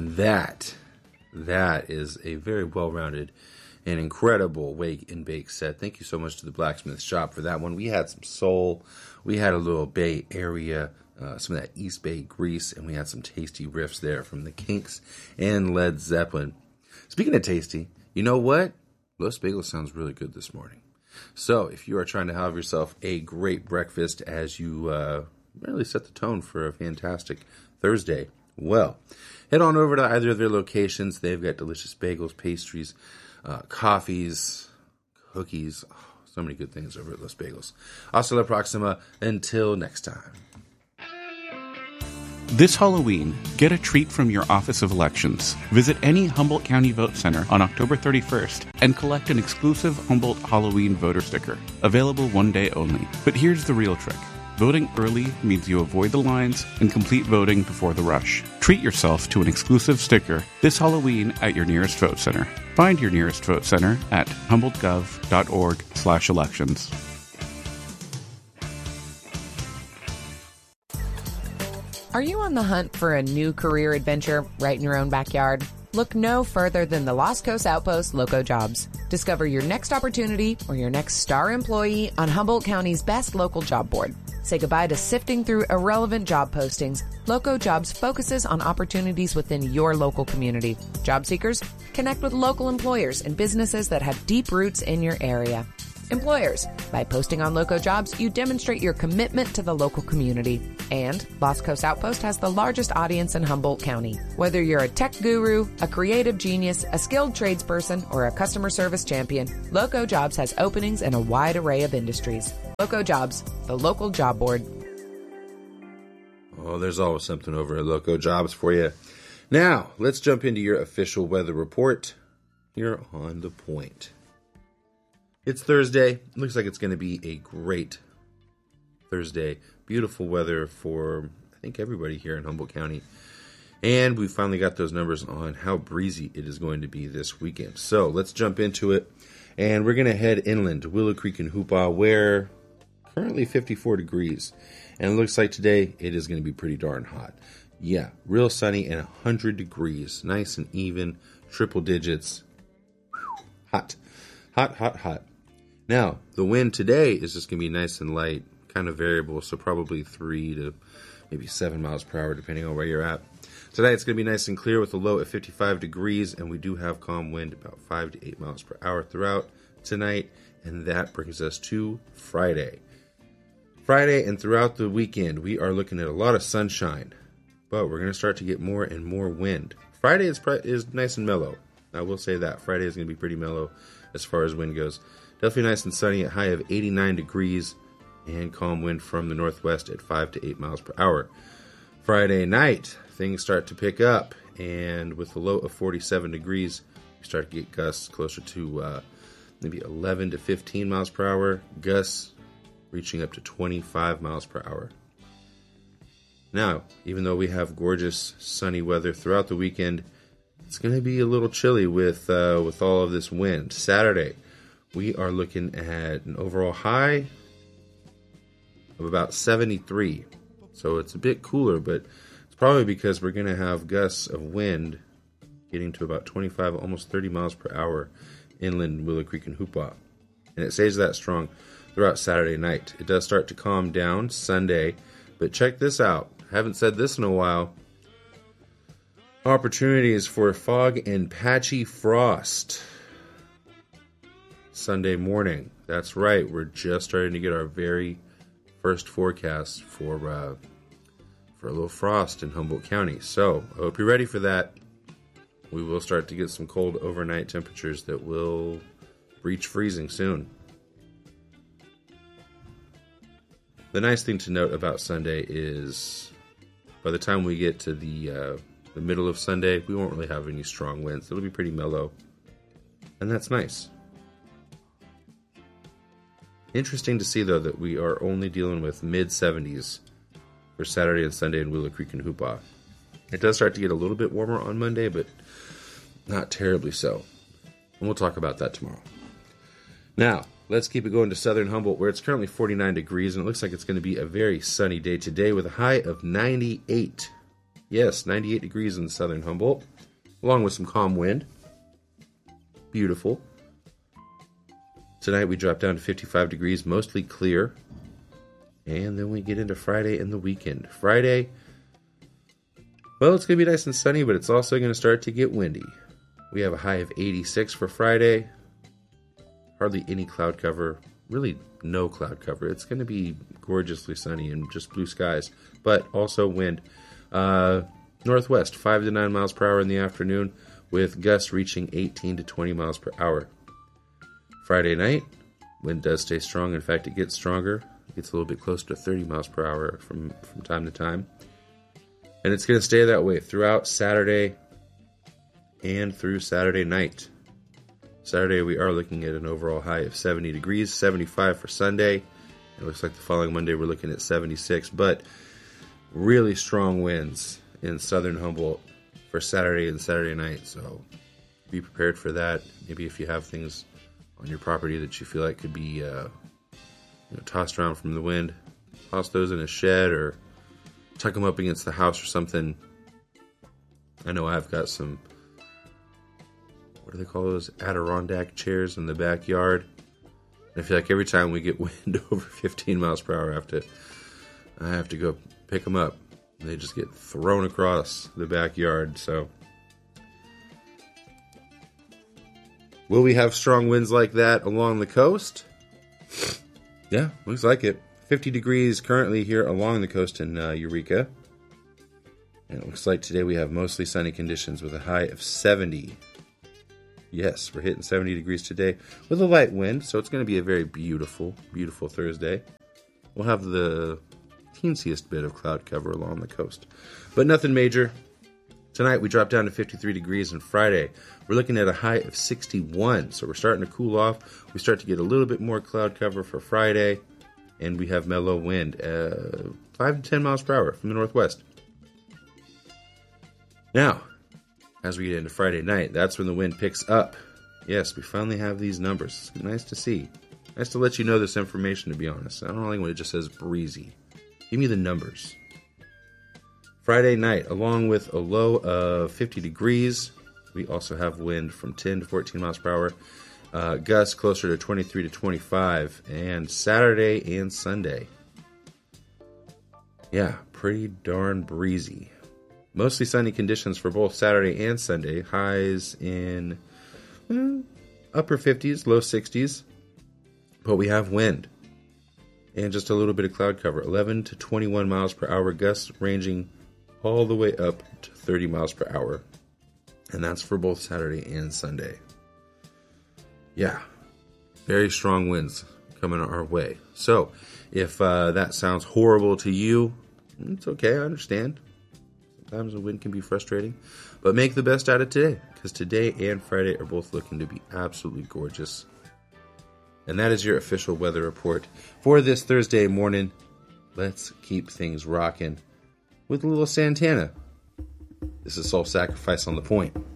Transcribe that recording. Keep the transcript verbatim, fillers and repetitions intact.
And that, that is a very well-rounded and incredible wake and bake set. Thank you so much to the Blacksmith Shop for that one. We had some soul, we had a little Bay Area, uh, some of that East Bay grease, and we had some tasty riffs there from the Kinks and Led Zeppelin. Speaking of tasty, you know what? Los Bagels sounds really good this morning. So if you are trying to have yourself a great breakfast as you uh, really set the tone for a fantastic Thursday, well, head on over to either of their locations. They've got delicious bagels, pastries, uh, coffees, cookies. Oh, so many good things over at Los Bagels. Hasta la próxima. Until next time. This Halloween, get a treat from your Office of Elections. Visit any Humboldt County Vote Center on October thirty-first and collect an exclusive Humboldt Halloween voter sticker, available one day only. But here's the real trick. Voting early means you avoid the lines and complete voting before the rush. Treat yourself to an exclusive sticker this Halloween at your nearest vote center. Find your nearest vote center at humboldtgov.org slash elections. Are you on the hunt for a new career adventure right in your own backyard? Look no further than the Los Coast Outpost Loco Jobs. Discover your next opportunity or your next star employee on Humboldt County's best local job board. Say goodbye to sifting through irrelevant job postings. Loco Jobs focuses on opportunities within your local community. Job seekers, connect with local employers and businesses that have deep roots in your area. Employers, by posting on Loco Jobs, you demonstrate your commitment to the local community. And Los Coast Outpost has the largest audience in Humboldt County. Whether you're a tech guru, a creative genius, a skilled tradesperson, or a customer service champion, Loco Jobs has openings in a wide array of industries. Loco Jobs, the local job board. Oh, there's always something over at Loco Jobs for you. Now, let's jump into your official weather report here on The Point. It's Thursday. It looks like it's going to be a great Thursday. Beautiful weather for, I think, everybody here in Humboldt County. And we finally got those numbers on how breezy it is going to be this weekend. So let's jump into it. And we're going to head inland to Willow Creek and Hoopaw, where currently fifty-four degrees. And it looks like today it is going to be pretty darn hot. Yeah, real sunny and one hundred degrees. Nice and even, triple digits. Whew. Hot, hot, hot, hot. Now, the wind today is just going to be nice and light, kind of variable, so probably three to maybe seven miles per hour, depending on where you're at. Tonight, it's going to be nice and clear with a low at fifty-five degrees, and we do have calm wind about five to eight miles per hour throughout tonight, and that brings us to Friday. Friday and throughout the weekend, we are looking at a lot of sunshine, but we're going to start to get more and more wind. Friday is, is nice and mellow. I will say that. Friday is going to be pretty mellow as far as wind goes. Definitely nice and sunny at high of eighty-nine degrees and calm wind from the northwest at five to eight miles per hour. Friday night, things start to pick up, and with a low of forty-seven degrees, we start to get gusts closer to uh, maybe eleven to fifteen miles per hour. Gusts reaching up to twenty-five miles per hour. Now, even though we have gorgeous sunny weather throughout the weekend, it's going to be a little chilly with uh, with all of this wind. Saturday, we are looking at an overall high of about seventy-three. So it's a bit cooler, but it's probably because we're going to have gusts of wind getting to about twenty-five, almost thirty miles per hour inland Willow Creek and Hoopaw. And it stays that strong throughout Saturday night. It does start to calm down Sunday, but check this out. I haven't said this in a while. Opportunities for fog and patchy frost Sunday morning. That's right. We're just starting to get our very first forecast for uh, for a little frost in Humboldt County. So I hope you're ready for that. We will start to get some cold overnight temperatures that will breach freezing soon. The nice thing to note about Sunday is by the time we get to the uh, the middle of Sunday, we won't really have any strong winds. It'll be pretty mellow, and that's nice. Interesting to see, though, that we are only dealing with mid seventies for Saturday and Sunday in Willow Creek and Hoopaw. It does start to get a little bit warmer on Monday, but not terribly so. And we'll talk about that tomorrow. Now, let's keep it going to southern Humboldt, where it's currently forty-nine degrees, and it looks like it's going to be a very sunny day today with a high of ninety-eight. Yes, ninety-eight degrees in southern Humboldt, along with some calm wind. Beautiful. Tonight we drop down to fifty-five degrees, mostly clear. And then we get into Friday and the weekend. Friday, well, it's going to be nice and sunny, but it's also going to start to get windy. We have a high of eighty-six for Friday. Hardly any cloud cover. Really no cloud cover. It's going to be gorgeously sunny and just blue skies, but also wind. Uh, northwest, five to nine miles per hour in the afternoon, with gusts reaching eighteen to twenty miles per hour. Friday night, wind does stay strong. In fact, it gets stronger. It gets a little bit closer to thirty miles per hour from, from time to time. And it's going to stay that way throughout Saturday and through Saturday night. Saturday, we are looking at an overall high of seventy degrees, seventy-five for Sunday. It looks like the following Monday, we're looking at seventy-six, but really strong winds in southern Humboldt for Saturday and Saturday night. So be prepared for that. Maybe if you have things on your property that you feel like could be uh, you know, tossed around from the wind, toss those in a shed or tuck them up against the house or something. I know I've got some, what do they call those, Adirondack chairs in the backyard. And I feel like every time we get wind over fifteen miles per hour, I have to, I have to go pick them up. And they just get thrown across the backyard. So, will we have strong winds like that along the coast? Yeah, looks like it. fifty degrees currently here along the coast in uh, Eureka. And it looks like today we have mostly sunny conditions with a high of seventy. Yes, we're hitting seventy degrees today with a light wind, so it's going to be a very beautiful, beautiful Thursday. We'll have the teensiest bit of cloud cover along the coast, but nothing major. Tonight we drop down to fifty-three degrees, and Friday we're looking at a high of sixty-one, so we're starting to cool off. We start to get a little bit more cloud cover for Friday, and we have mellow wind, uh, five to ten miles per hour from the northwest. Now, as we get into Friday night, that's when the wind picks up. Yes, we finally have these numbers. It's nice to see. Nice to let you know this information, to be honest. I don't like when it just says breezy. Give me the numbers. Friday night, along with a low of fifty degrees, we also have wind from ten to fourteen miles per hour. Uh, gusts closer to twenty-three to twenty-five. And Saturday and Sunday. Yeah, pretty darn breezy. Mostly sunny conditions for both Saturday and Sunday. Highs in eh, upper fifties, low sixties. But we have wind. And just a little bit of cloud cover. eleven to twenty-one miles per hour. Gusts ranging all the way up to thirty miles per hour. And that's for both Saturday and Sunday. Yeah. Very strong winds coming our way. So, if uh, that sounds horrible to you, it's okay. I understand. Sometimes the wind can be frustrating, but make the best out of today, because today and Friday are both looking to be absolutely gorgeous. And that is your official weather report for this Thursday morning. Let's keep things rocking with a little Santana. This is Soul Sacrifice on the Point.